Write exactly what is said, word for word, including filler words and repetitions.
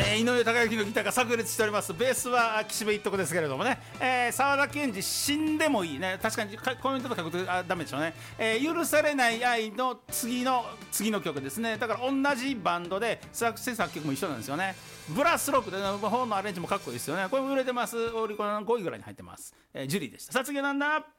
えー、井上貴之のギターが炸裂しております。ベースは岸辺一徳ですけれどもね、えー、沢田研二死んでもいいね。確かにコメントと書くとあダメでしょうね、えー、許されない愛の次の次の曲ですね。だから同じバンドで作詞作曲も一緒なんですよね。ブラスロックで、ね、本のアレンジもかっこいいですよね。これも売れてます。オリコンのごいぐらいに入ってます。えー、ジュリーでした。さあ次はなんだ。